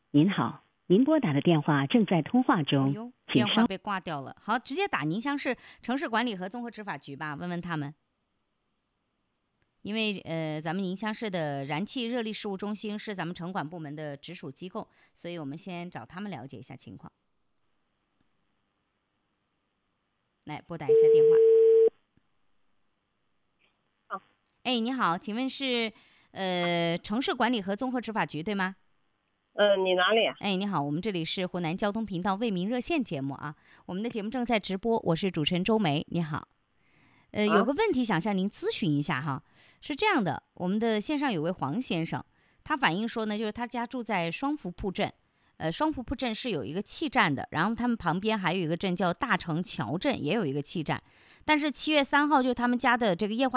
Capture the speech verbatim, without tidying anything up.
您好，您拨打的电话正在通话哎中， 呦， 请稍。 电话被挂掉了。好，直接打宁乡市城市管理和综合执法局吧，问问他们。因为呃，咱们宁乡市的燃气热力事务中心是咱们城管部门的直属机构，所以我们先找他们了解一下情况。来拨打一下电话。 好， 哎，你好，请问是呃城市管理和综合执法局对吗？ 嗯、呃，你哪里？ 哎，你好，我们这里是湖南交通频道为民热线节目啊，我们的节目正在直播，我是主持人周梅，你好。呃，有个问题想向您咨询一下哈，是这样的，我们的线上有位黄先生，他反映说呢，就是他家住在双福铺镇，呃，双福铺镇是有一个气站的，然后他们旁边还有一个镇叫大城桥镇，也有一个气站，但是七月三号就他们家的这个液化